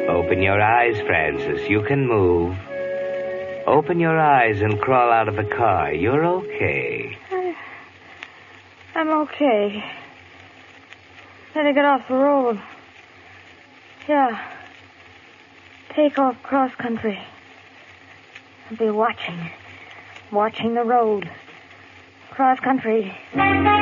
Open your eyes, Francis. You can move. Open your eyes and crawl out of the car. You're okay. I'm okay. Better get off the road. Yeah. Take off cross country. I'll be watching the road. Cross country.